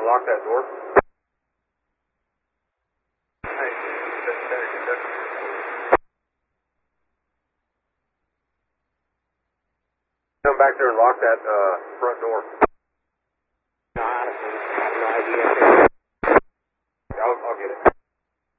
lock that door. Hey, Come back there and lock that front door.